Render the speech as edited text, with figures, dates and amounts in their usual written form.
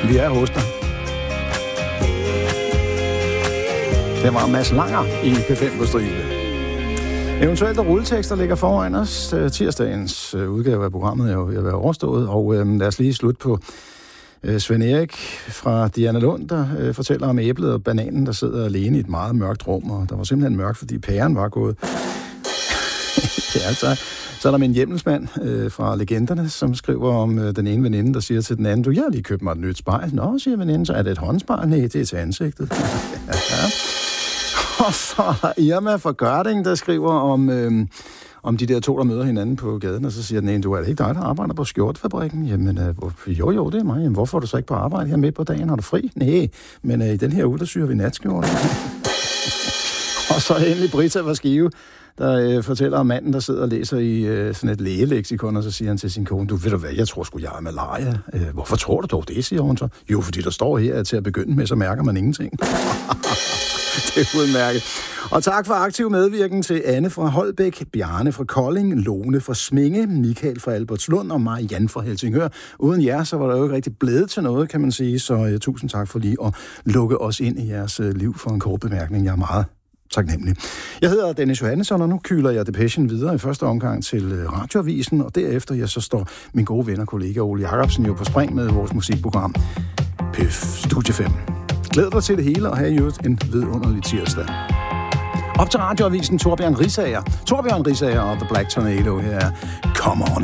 Vi er hos dig. Det var Mads Langer i P5 på stribe. Eventuelt rulletekster ligger foran os. Tirsdagens udgave af programmet er jo ved at være overstået, og lad os lige slutte på Svend Erik fra Diana Lund, der fortæller om æblet og bananen, der sidder alene i et meget mørkt rum, og der var simpelthen mørkt, fordi pæren var gået. Ja, så er der min hjemmelsmand fra Legenderne, som skriver om den ene veninde, der siger til den anden, jeg har lige købt mig et nyt spejl. Nå, siger veninden, så er det et håndspejl? Nej, det er til ansigtet. Ja. Og så er der Irma fra Gørding, der skriver om de der to, der møder hinanden på gaden, og så siger den ene, er det ikke dig, der arbejder på skjortefabrikken? Jamen, jo, det er mig. Jamen, hvorfor er du så ikke på arbejde her midt på dagen? Har du fri? Nej, men i den her uge, der syr vi natskjorte. Og så endelig Britta fra Skive, der fortæller om manden, der sidder og læser i sådan et lægeleksikon, og så siger han til sin kone, ved du hvad, jeg tror sgu, jeg er malaria. Hvorfor tror du dog det, siger hun så? Jo, fordi der står her, at til at begynde med, så mærker man ingenting. Det er udmærket. Og tak for aktiv medvirken til Anne fra Holbæk, Bjarne fra Kolding, Lone fra Sminge, Michael fra Albertslund og Marianne fra Helsingør. Uden jer, så var der jo ikke rigtig blevet til noget, kan man sige, så tusind tak for lige at lukke os ind i jeres liv for en kort bemærkning. Jeg er meget taknemmelig. Jeg hedder Dennis Johannesson, og nu kyler jeg Depechen videre i første omgang til Radioavisen, og derefter så står min gode ven og kollega Ole Jacobsen jo på spring med vores musikprogram Pøf Studie 5. Glæd dig til det hele, og have i øvrigt en vidunderlig tirsdag. Op til Radioavisen, Torbjørn Risager og The Black Tornado her. Come on